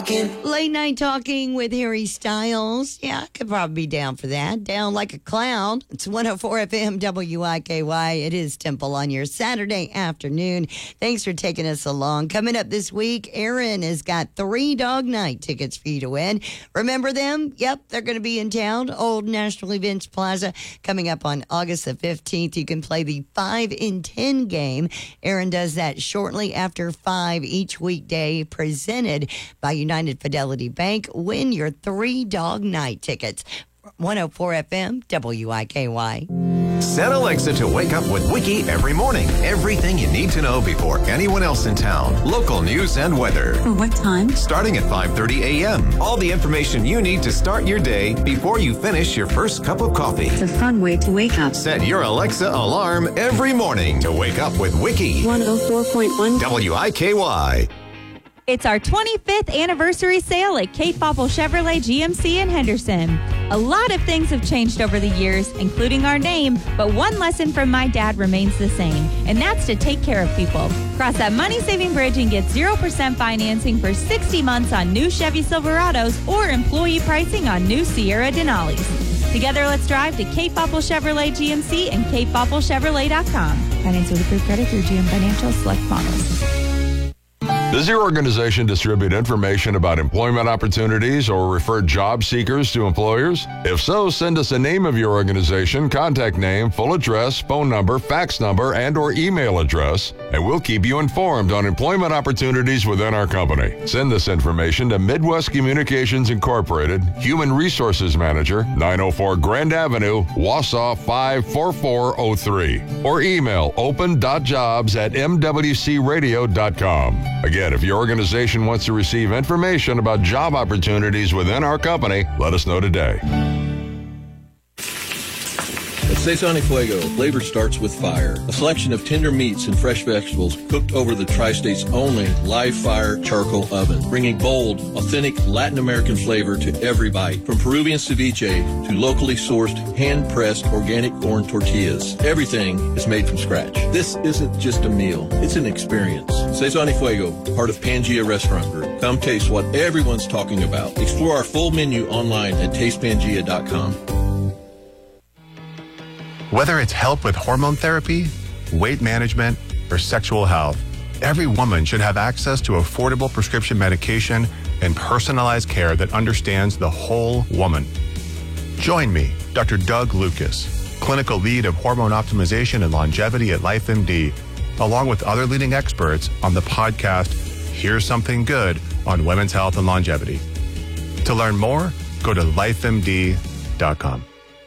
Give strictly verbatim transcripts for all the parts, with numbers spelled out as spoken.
Late night talking with Harry Styles. Yeah, I could probably be down for that. Down like a clown. It's one oh four F M W I K Y. It is Temple on your Saturday afternoon. Thanks for taking us along. Coming up this week, Aaron has got three dog night tickets for you to win. Remember them? Yep, they're going to be in town. Old National Events Plaza coming up on August the fifteenth. You can play the five in ten game. Aaron does that shortly after five each weekday, presented by United Fidelity Bank. Win your three dog night tickets. one oh four F M W I K Y. Set Alexa to wake up with Wiki every morning. Everything you need to know before anyone else in town. Local news and weather. What time? Starting at five thirty a.m. All the information you need to start your day before you finish your first cup of coffee. It's a fun way to wake up. Set your Alexa alarm every morning to wake up with Wiki. one oh four point one W I K Y. It's our twenty-fifth anniversary sale at Cape Popple Chevrolet G M C in Henderson. A lot of things have changed over the years, including our name, but one lesson from my dad remains the same, and that's to take care of people. Cross that money-saving bridge and get zero percent financing for sixty months on new Chevy Silverados or employee pricing on new Sierra Denali's. Together, let's drive to Cape Popple Chevrolet G M C and cape popple chevrolet dot com. Finance with approved credit through G M Financial Select Models. Does your organization distribute information about employment opportunities or refer job seekers to employers? If so, send us a name of your organization, contact name, full address, phone number, fax number, and or email address, and we'll keep you informed on employment opportunities within our company. Send this information to Midwest Communications Incorporated, Human Resources Manager, nine oh four Grand Avenue, Wausau five four four oh three, or email open dot jobs at m w c radio dot com. Again, if your organization wants to receive information about job opportunities within our company, let us know today. At Cesar y Fuego, flavor starts with fire. A selection of tender meats and fresh vegetables cooked over the Tri-State's only live fire charcoal oven, bringing bold, authentic Latin American flavor to every bite. From Peruvian ceviche to locally sourced, hand-pressed organic corn tortillas, everything is made from scratch. This isn't just a meal, it's an experience. Cesar y Fuego, part of Pangea Restaurant Group. Come taste what everyone's talking about. Explore our full menu online at taste pangea dot com. Whether it's help with hormone therapy, weight management, or sexual health, every woman should have access to affordable prescription medication and personalized care that understands the whole woman. Join me, Doctor Doug Lucas, clinical lead of hormone optimization and longevity at LifeMD, along with other leading experts on the podcast, Here's Something Good on Women's Health and Longevity. To learn more, go to life M D dot com.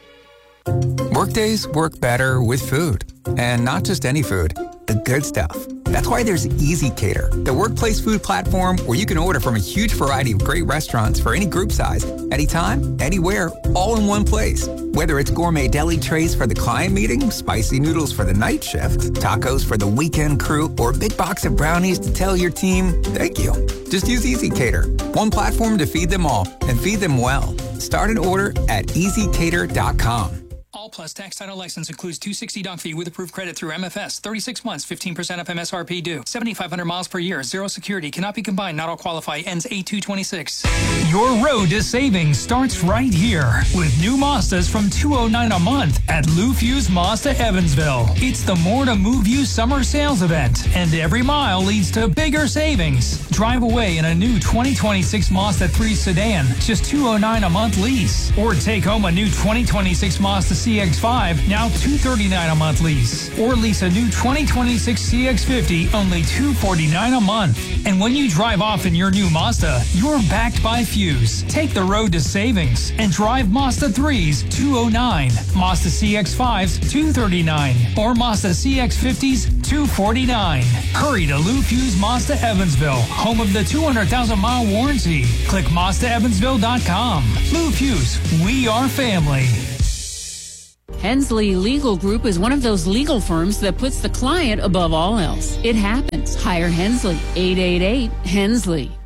Workdays work better with food. And not just any food, the good stuff. That's why there's Easy Cater, the workplace food platform where you can order from a huge variety of great restaurants for any group size, anytime, anywhere, all in one place. Whether it's gourmet deli trays for the client meeting, spicy noodles for the night shift, tacos for the weekend crew, or a big box of brownies to tell your team, thank you. Just use Easy Cater, one platform to feed them all and feed them well. Start an order at easy cater dot com. All Plus tax title license includes two hundred sixty dollars doc fee with approved credit through M F S. thirty-six months, fifteen percent of M S R P due. seventy-five hundred miles per year. Zero security. Cannot be combined. Not all qualify. Ends eight two twenty-six. Your road to savings starts right here with new Mazdas from two oh nine a month at Lou Fuse Mazda Evansville. It's the More to Move You summer sales event, and every mile leads to bigger savings. Drive away in a new twenty twenty-six Mazda three sedan, just two oh nine a month lease. Or take home a new twenty twenty-six Mazda C X five, now two thirty-nine a month lease. Or lease a new twenty twenty-six C X fifty, only two forty-nine a month. And when you drive off in your new Mazda, you're backed by Fuse. Take the road to savings and drive Mazda threes two oh nine, Mazda C X fives two thirty-nine, or Mazda C X fifties two forty-nine. Hurry to Lou Fuse Mazda Evansville, home of the two hundred thousand mile warranty. Click Mazda Evansville dot com. Lou Fuse, we are family. Hensley Legal Group is one of those legal firms that puts the client above all else. It happens. Hire Hensley. eight eight eight Hensley.